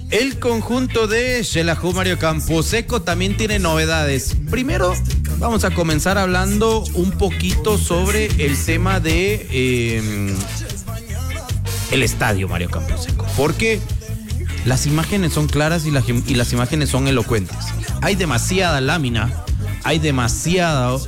El conjunto de Xelajú Mario Camposeco también tiene novedades. Primero, vamos a comenzar hablando un poquito sobre el tema de el estadio Mario Camposeco, porque las imágenes son claras y las imágenes son elocuentes. Hay demasiada lámina, hay demasiada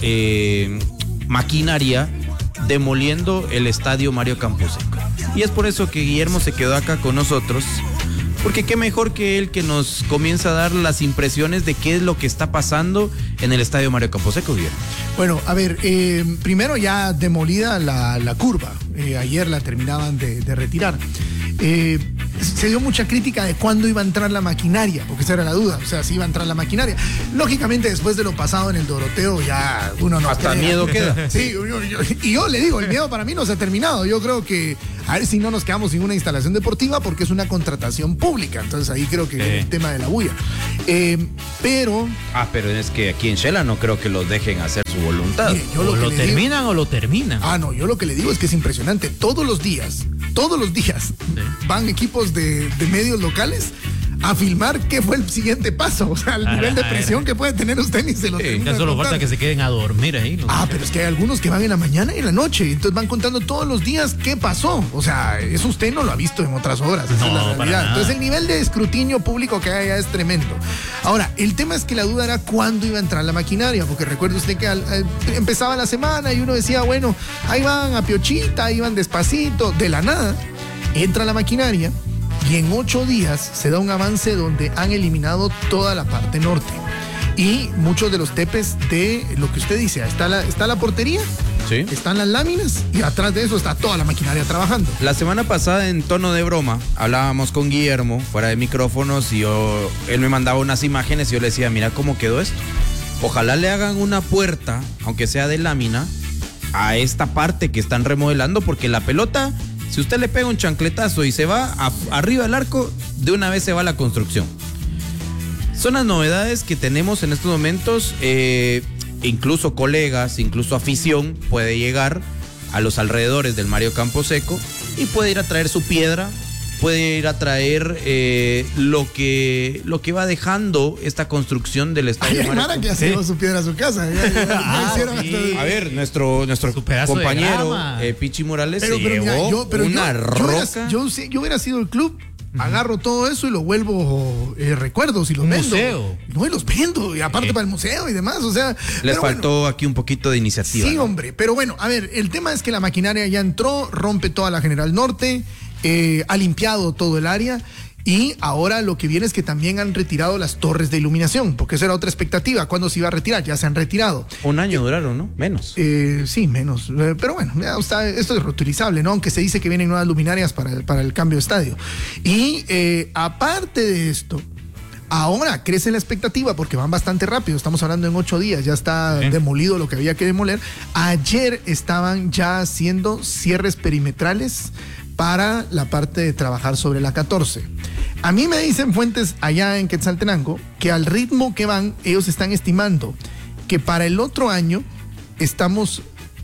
maquinaria demoliendo el estadio Mario Camposeco. Y es por eso que Guillermo se quedó acá con nosotros, porque qué mejor que él que nos comienza a dar las impresiones de qué es lo que está pasando en el estadio Mario Camposeco, Guillermo. Bueno, a ver, primero ya demolida la curva, ayer la terminaban de retirar. Se dio mucha crítica de cuándo iba a entrar la maquinaria, porque esa era la duda, o sea, si iba a entrar la maquinaria. Lógicamente, después de lo pasado en el Doroteo, ya uno no hasta cree. Miedo queda. Sí, y yo le digo, el miedo para mí no se ha terminado. Yo creo que a ver si no nos quedamos sin una instalación deportiva, porque es una contratación pública. Entonces ahí creo que viene el tema de la bulla. Pero es que aquí en Xela no creo que los dejen hacer su voluntad. Mire, o lo terminan o lo terminan. No, yo lo que le digo es que es impresionante. Todos los días van equipos de medios locales a filmar qué fue el siguiente paso. O sea, el nivel de presión que puede tener usted ni se lo termina. Ya solo falta que se queden a dormir ahí. Pero es que hay algunos que van en la mañana y en la noche. Entonces van contando todos los días qué pasó. O sea, eso usted no lo ha visto en otras horas. Esa es la realidad. Entonces el nivel de escrutinio público que hay allá es tremendo. Ahora, el tema es que la duda era cuándo iba a entrar la maquinaria. Porque recuerde usted que empezaba la semana y uno decía, bueno, ahí van a piochita, ahí van despacito. De la nada, entra la maquinaria. Y en 8 días se da un avance donde han eliminado toda la parte norte. Y muchos de los tepes de lo que usted dice, está la portería, ¿sí? Están las láminas y atrás de eso está toda la maquinaria trabajando. La semana pasada, en tono de broma, hablábamos con Guillermo fuera de micrófonos y él me mandaba unas imágenes y yo le decía, mira cómo quedó esto. Ojalá le hagan una puerta, aunque sea de lámina, a esta parte que están remodelando, porque la pelota, si usted le pega un chancletazo y se va arriba del arco, de una vez se va a la construcción. Son las novedades que tenemos en estos momentos. Incluso colegas, incluso afición puede llegar a los alrededores del Mario Camposeco y puede ir a traer su piedra, puede ir a traer lo que va dejando esta construcción del estadio. Hay Mara que hace su piedra a su casa. Sí. A ver, nuestro compañero Pichi Morales se llevó una roca. Yo hubiera sido el club. Agarro todo eso y lo vuelvo recuerdos y los vendo. Museo. No, y los vendo, y aparte para el museo y demás, o sea. Les faltó aquí un poquito de iniciativa. Sí, ¿no? hombre, pero bueno, a ver, el tema es que la maquinaria ya entró, rompe toda la General Norte, ha limpiado todo el área. Y ahora lo que viene es que también han retirado las torres de iluminación, porque esa era otra expectativa. ¿Cuándo se iba a retirar? Ya se han retirado. Un año duraron, ¿no? Menos. Sí, menos. Pero bueno, esto es reutilizable, ¿no? Aunque se dice que vienen nuevas luminarias para el cambio de estadio. Y aparte de esto, ahora crece la expectativa porque van bastante rápido. Estamos hablando en 8 días, ya está demolido lo que había que demoler. Ayer estaban ya haciendo cierres perimetrales para la parte de trabajar sobre la 14. A mí me dicen fuentes allá en Quetzaltenango que al ritmo que van, ellos están estimando que para el otro año estamos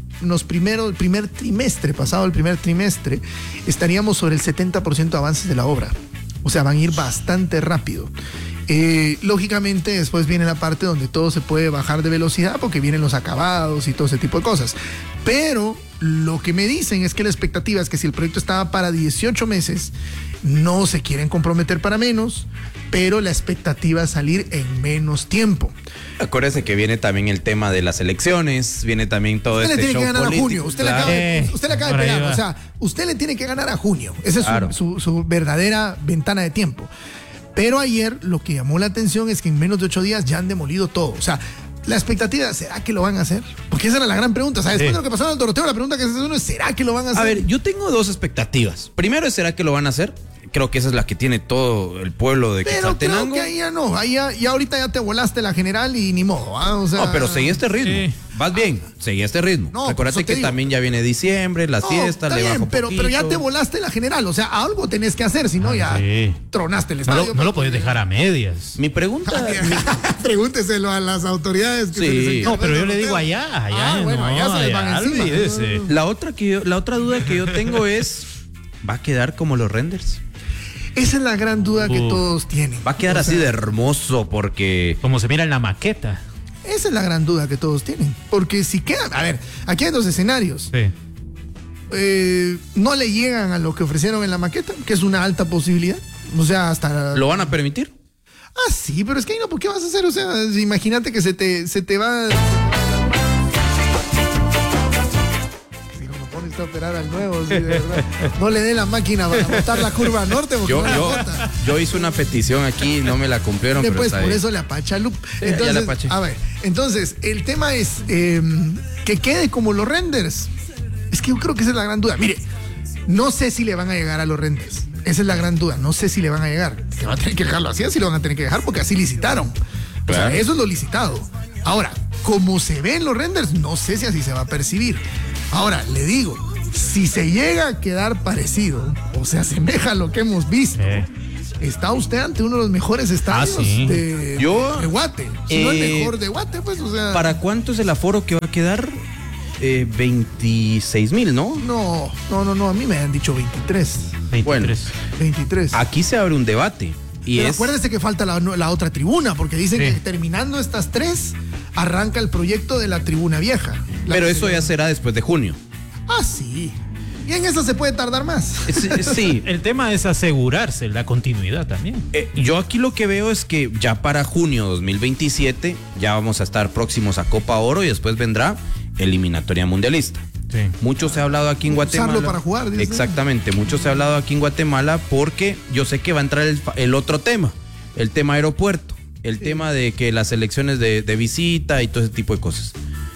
el primer trimestre, pasado el primer trimestre, estaríamos sobre el 70% de avances de la obra. O sea, van a ir bastante rápido. Lógicamente después viene la parte donde todo se puede bajar de velocidad porque vienen los acabados y todo ese tipo de cosas. Pero lo que me dicen es que la expectativa es que si el proyecto estaba para 18 meses, no se quieren comprometer para menos, pero la expectativa es salir en menos tiempo. Acuérdese que viene también el tema de las elecciones, viene también todo usted este le tiene show que ganar político. a junio, usted le acaba de pegar, o sea, usted le tiene que ganar a junio, esa es su verdadera ventana de tiempo. Pero ayer lo que llamó la atención es que en menos de 8 días ya han demolido todo. O sea, la expectativa, ¿será que lo van a hacer? Porque esa era la gran pregunta. O sea, después de lo que pasó en el Doroteo, la pregunta que se hace uno es, ¿será que lo van a hacer? A ver, yo tengo 2 expectativas. Primero, ¿será que lo van a hacer? Creo que esa es la que tiene todo el pueblo de Quetzaltenango. Pero creo que ahí ya no. Ahí ya ahorita ya te volaste la general y ni modo. O sea, no, pero seguí este ritmo. Sí. Vas bien, seguí este ritmo. No, acuérdate que también ya viene diciembre, las fiestas, le bajo pero ya te volaste la general. O sea, algo tenés que hacer, si no ya tronaste el estadio. No lo podés dejar a medias. Mi pregunta... Pregúnteselo a las autoridades. Sí. No, pero yo le digo allá. Bueno, allá se les van encima. La otra duda que yo tengo es, ¿va a quedar como los renders? Esa es la gran duda que todos tienen. Va a quedar así de hermoso porque... Como se mira en la maqueta. Esa es la gran duda que todos tienen. Porque si queda... A ver, aquí hay dos escenarios. Sí. No le llegan a lo que ofrecieron en la maqueta, que es una alta posibilidad. O sea, hasta... ¿Lo van a permitir? Ah, sí, pero es que ahí no, ¿por qué vas a hacer? O sea, imagínate que se te va... Si no lo pones a operar al nuevo, sí, de verdad. No le dé la máquina para botar la curva norte porque no la bota. Yo hice una petición aquí, no me la cumplieron, pero Después, está por bien. eso le apacha Loop. Sí, ya le apaché. A ver, entonces, el tema es que quede como los renders. Es que yo creo que esa es la gran duda. Mire, no sé si le van a llegar a los renders. Esa es la gran duda. No sé si le van a llegar. Que van a tener que dejarlo así, así lo van a tener que dejar porque así licitaron. O Claro. sea, eso es lo licitado. Ahora, como se ve en los renders, no sé si así se va a percibir. Ahora, le digo, si se llega a quedar parecido o se asemeja a lo que hemos visto, está usted ante uno de los mejores estadios sí. de Guate. Si no el mejor de Guate, pues, o sea. ¿Para cuánto es el aforo que va a quedar? 26,000, ¿no? No, a mí me han dicho 23. 23. Bueno. 23. Aquí se abre un debate. Y Pero es... acuérdese que falta la otra tribuna, porque dicen Sí. que terminando estas tres, arranca el proyecto de la tribuna vieja. Pero eso ya será después de junio. Ah, sí. Y en eso se puede tardar más. Sí. El tema es asegurarse la continuidad también. Yo aquí lo que veo es que ya para junio 2027 ya vamos a estar próximos a Copa Oro y después vendrá eliminatoria mundialista. Sí. Mucho se ha hablado aquí en Usarlo Guatemala. para jugar, dice. Exactamente, mucho se ha hablado aquí en Guatemala porque yo sé que va a entrar el otro tema, el tema aeropuerto, el tema de que las elecciones de visita y todo ese tipo de cosas.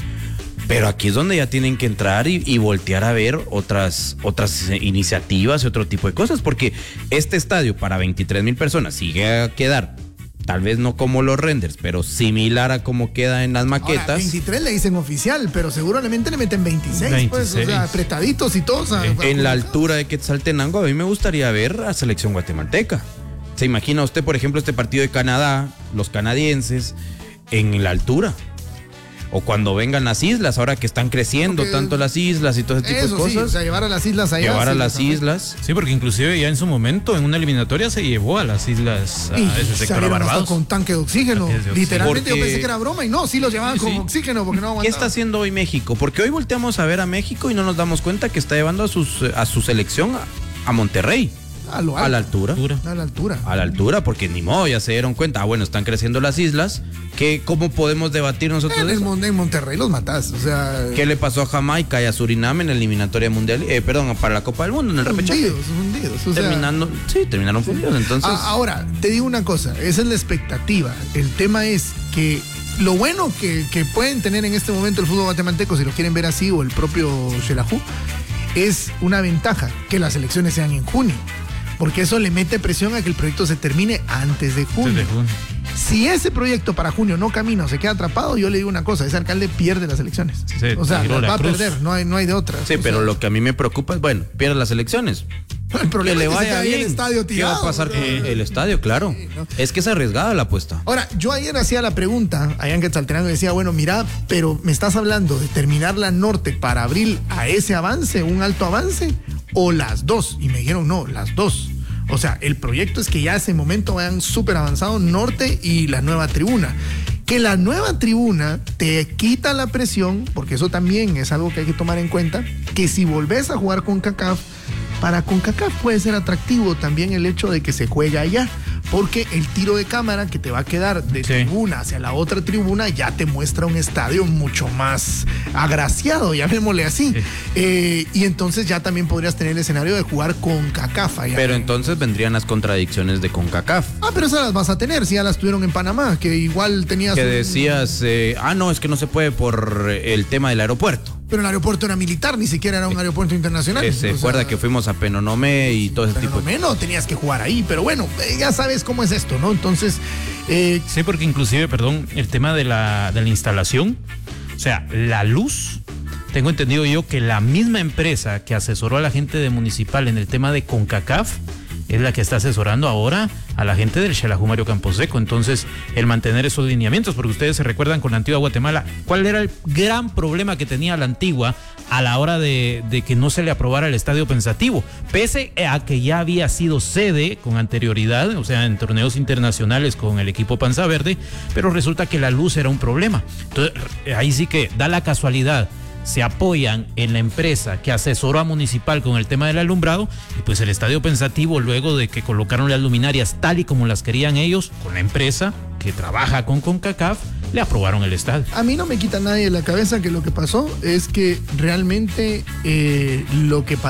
Pero aquí es donde ya tienen que entrar y voltear a ver otras iniciativas y otro tipo de cosas, porque este estadio para 23,000 personas sigue a quedar, tal vez no como los renders, pero similar a como queda en las maquetas. Ahora, 23 le dicen oficial, pero seguramente le meten 26, pues, o 26. sea, apretaditos y todos. En la altura de Quetzaltenango, a mí me gustaría ver a selección guatemalteca. ¿Se imagina usted, por ejemplo, este partido de Canadá, los canadienses, en la altura? O cuando vengan las islas, ahora que están creciendo Porque tanto las islas y todo ese tipo de Eso cosas. sí, o sea, llevar a las islas allá. Llevar a sí, las también. islas. Sí, porque inclusive ya en su momento, en una eliminatoria, se llevó a las islas, a Y ese sector a salieron hasta Barbados. con tanque de oxígeno. Tanques de oxígeno. Literalmente Porque- yo pensé que era broma y no, sí los llevaban Sí, con sí. oxígeno porque no ¿Qué aguantaban. está haciendo hoy México? Porque hoy volteamos a ver a México y no nos damos cuenta que está llevando a su selección a Monterrey, A lo a la alto, altura. a la altura. A la altura, porque ni modo, ya se dieron cuenta. Bueno, están creciendo las islas. ¿Cómo podemos debatir nosotros de eso? En Monterrey los matás, o sea. ¿Qué le pasó a Jamaica y a Surinam en la eliminatoria mundial? Para la Copa del Mundo, en el repechaje. Hundidos, o sea. Terminaron fundidos. Entonces, Ahora, te digo una cosa, esa es la expectativa. El tema es que lo bueno que pueden tener en este momento el fútbol guatemalteco, si lo quieren ver así, o el propio Xelajú, es una ventaja que las elecciones sean en junio. Porque eso le mete presión a que el proyecto se termine antes de junio. Desde junio. Si ese proyecto para junio no camina o se queda atrapado, yo le digo una cosa, ese alcalde pierde las elecciones. Sí, o sea, tiró las la va a cruz. perder, no hay de otra. sí, O pero sea, lo que a mí me preocupa es, bueno, pierde las elecciones. el Que problema le es que se vaya queda ahí bien. el estadio ¿Qué va a tirado, pasar o con sea. el estadio? Claro. ¿no? Es que es arriesgada la apuesta. Ahora, yo ayer hacía la pregunta allá en Quetzaltenango y decía, bueno, mira, pero ¿me estás hablando de terminar la norte para abrir a ese avance, un alto avance, o las dos? Y me dijeron, no, las dos. O sea, el proyecto es que ya a ese momento vayan súper avanzado norte y la nueva tribuna. Que la nueva tribuna te quita la presión, porque eso también es algo que hay que tomar en cuenta, que si volvés a jugar con CONCACAF, para CONCACAF puede ser atractivo también el hecho de que se juegue allá, porque el tiro de cámara que te va a quedar de Sí. tribuna hacia la otra tribuna ya te muestra un estadio mucho más agraciado, llamémosle así. Y entonces ya también podrías tener el escenario de jugar con CONCACAF allá. Pero entonces vendrían las contradicciones de CONCACAF. Pero esas las vas a tener, si ya las tuvieron en Panamá, que igual tenías... Que un- decías, no, es que no se puede por el tema del aeropuerto. Pero el aeropuerto era militar, ni siquiera era un aeropuerto internacional. Se O acuerda sea, que fuimos a Penonomé y todo ese pero tipo de no tenías que jugar ahí, pero bueno, ya sabes cómo es esto, ¿no? Entonces, Sí, porque inclusive, perdón, el tema de la instalación, o sea, la luz, tengo entendido yo que la misma empresa que asesoró a la gente de Municipal en el tema de CONCACAF es la que está asesorando ahora a la gente del Xelajú Mario Camposeco. Entonces, el mantener esos lineamientos, porque ustedes se recuerdan con la Antigua Guatemala, ¿cuál era el gran problema que tenía la Antigua a la hora de que no se le aprobara el estadio pensativo? Pese a que ya había sido sede con anterioridad, o sea, en torneos internacionales con el equipo Panza Verde, pero resulta que la luz era un problema. Entonces, ahí sí que da la casualidad, se apoyan en la empresa que asesoró a Municipal con el tema del alumbrado, y pues el estadio pensativo, luego de que colocaron las luminarias tal y como las querían ellos, con la empresa que trabaja con CONCACAF, le aprobaron el estadio. A mí no me quita nadie de la cabeza que lo que pasó es que realmente lo que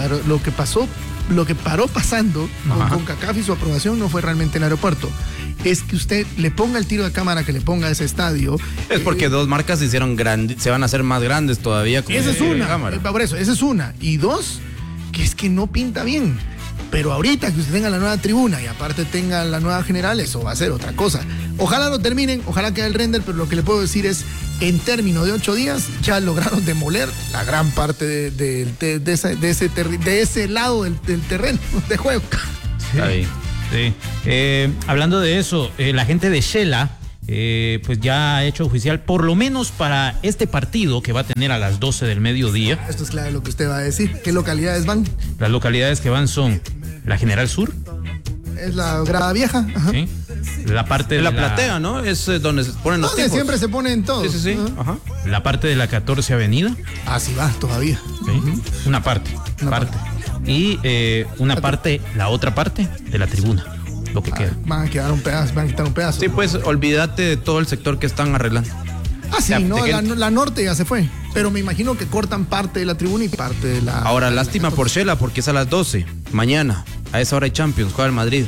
paró pasando con CONCACAF y su aprobación no fue realmente el aeropuerto. Es que usted le ponga el tiro de cámara que le ponga a ese estadio. Es porque dos marcas se hicieron grandes, se van a hacer más grandes todavía. Esa es una. Por eso, esa es una. Y dos, que es que no pinta bien. Pero ahorita que usted tenga la nueva tribuna y aparte tenga la nueva general, eso va a ser otra cosa. Ojalá lo terminen, ojalá quede el render, pero lo que le puedo decir es, en términos de 8 días, ya lograron demoler la gran parte de ese lado del terreno de juego. Sí. Ahí. Sí. Hablando de eso, la gente de Xela pues ya ha hecho oficial, por lo menos para este partido que va a tener a las 12 del mediodía. Esto es claro lo que usted va a decir. ¿Qué localidades van? Las localidades que van son la General Sur. Es la Grada Vieja. Ajá. ¿Sí? La parte de la platea, ¿no? Es donde se ponen los tipos. Siempre se ponen todos. Sí. Ajá. La parte de la 14 Avenida. Así va, todavía. ¿Sí? Una parte. Y la otra parte de la tribuna, lo que queda. Van a quitar un pedazo. Sí, pues olvídate de todo el sector que están arreglando. Ah, sí, no, la norte ya se fue. Pero me imagino que cortan parte de la tribuna y parte de la... Ahora, lástima por Xela, porque es a las 12. Mañana, a esa hora hay Champions, juega el Madrid.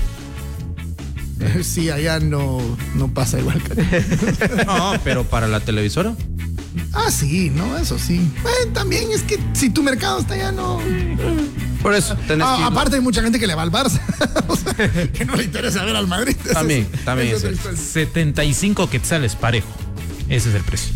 Sí, allá no pasa igual. No, pero para la televisora. Ah, sí, no, eso sí. También es que si tu mercado está allá, no. Por eso tenés que... Aparte hay mucha gente que le va al Barça. O sea, que no le interesa ver al Madrid. También es 75 quetzales parejo. Ese es el precio.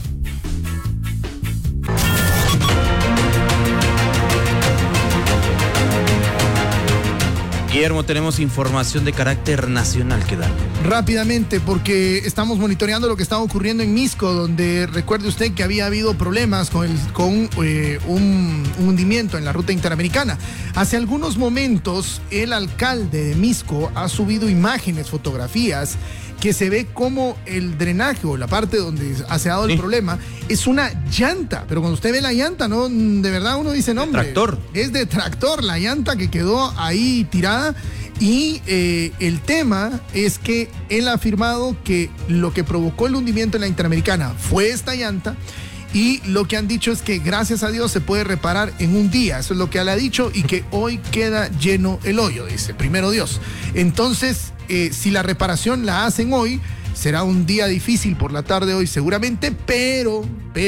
Guillermo, tenemos información de carácter nacional que dar. Rápidamente, porque estamos monitoreando lo que está ocurriendo en Misco, donde recuerde usted que había habido problemas con un hundimiento en la ruta interamericana. Hace algunos momentos, el alcalde de Misco ha subido imágenes, fotografías, que se ve como el drenaje o la parte donde se ha dado el problema es una llanta, pero cuando usted ve la llanta, no, de verdad uno dice, no, hombre, tractor. Es de tractor la llanta que quedó ahí tirada. Y el tema es que él ha afirmado que lo que provocó el hundimiento en la Interamericana fue esta llanta. Y lo que han dicho es que gracias a Dios se puede reparar en un día. Eso es lo que él ha dicho, y que hoy queda lleno el hoyo, dice, primero Dios. Entonces, si la reparación la hacen hoy, será un día difícil por la tarde hoy seguramente, pero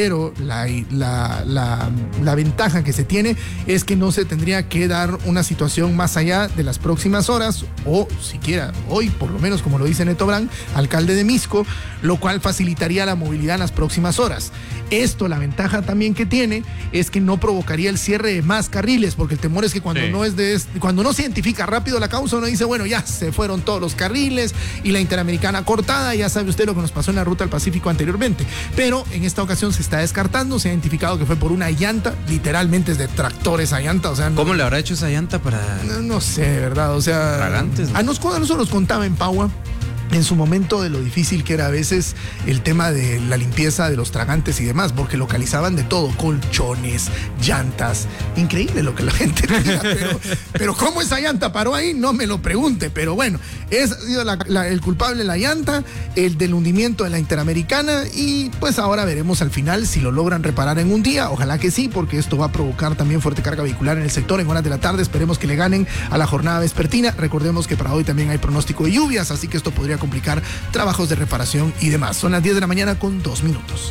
la ventaja que se tiene es que no se tendría que dar una situación más allá de las próximas horas, o siquiera hoy, por lo menos como lo dice Neto Brand, alcalde de Misco, lo cual facilitaría la movilidad en las próximas horas. Esto, la ventaja también que tiene es que no provocaría el cierre de más carriles, porque el temor es que cuando cuando no se identifica rápido la causa, uno dice, bueno, ya se fueron todos los carriles y la Interamericana cortada, ya sabe usted lo que nos pasó en la ruta del Pacífico anteriormente. Pero en esta ocasión se está descartando, se ha identificado que fue por una llanta, literalmente es de tractor esa llanta, o sea... ¿Cómo le habrá hecho esa llanta para...? No sé, de verdad, o sea... Tragantes, ¿no? A nosotros nos contaba en Paua en su momento de lo difícil que era a veces el tema de la limpieza de los tragantes y demás, porque localizaban de todo, colchones, llantas, increíble lo que la gente diga, pero cómo esa llanta paró ahí, no me lo pregunte, pero bueno, es el culpable la llanta, el del hundimiento de la Interamericana, y pues ahora veremos al final si lo logran reparar en un día, ojalá que sí, porque esto va a provocar también fuerte carga vehicular en el sector en horas de la tarde, esperemos que le ganen a la jornada vespertina, recordemos que para hoy también hay pronóstico de lluvias, así que esto podría complicar trabajos de reparación y demás. Son las 10 de la mañana con 2 minutos.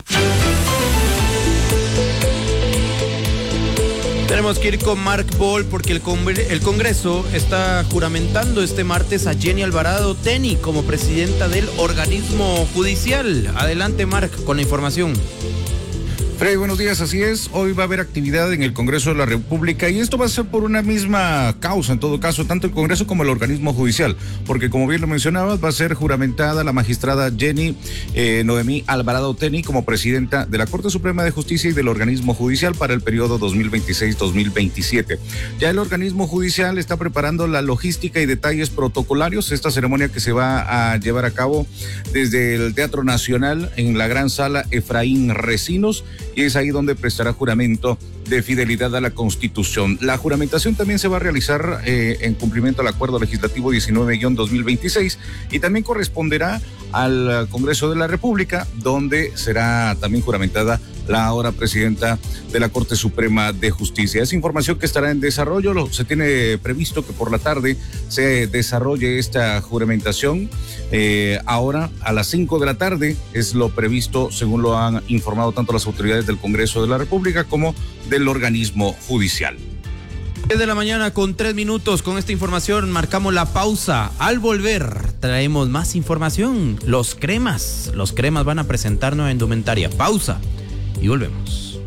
Tenemos que ir con Mark Ball porque el Congreso está juramentando este martes a Jenny Alvarado Teni como presidenta del organismo judicial. Adelante, Mark, con la información. Freddy, buenos días, así es, hoy va a haber actividad en el Congreso de la República y esto va a ser por una misma causa, en todo caso, tanto el Congreso como el organismo judicial, porque como bien lo mencionabas, va a ser juramentada la magistrada Jenny Noemí Alvarado Teni como presidenta de la Corte Suprema de Justicia y del organismo judicial para el periodo 2026-2027. Ya el organismo judicial está preparando la logística y detalles protocolarios, esta ceremonia que se va a llevar a cabo desde el Teatro Nacional en la gran sala Efraín Recinos, y es ahí donde prestará juramento de fidelidad a la Constitución. La juramentación también se va a realizar en cumplimiento al Acuerdo Legislativo 19-2026 y también corresponderá al Congreso de la República, donde será también juramentada la ahora presidenta de la Corte Suprema de Justicia. Es información que estará en desarrollo. Se tiene previsto que por la tarde se desarrolle esta juramentación. Ahora a las 5 de la tarde es lo previsto, según lo han informado tanto las autoridades del Congreso de la República como del organismo judicial. 10 de la mañana con 3 minutos. Con esta información marcamos la pausa. Al volver traemos más información. Los cremas van a presentar nueva indumentaria. Pausa y volvemos.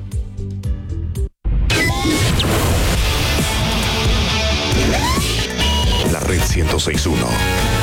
La Red 106.1